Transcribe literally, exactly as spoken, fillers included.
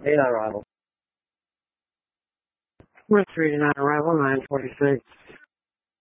Eight on arrival. We're three to nine arrival, nine forty-six.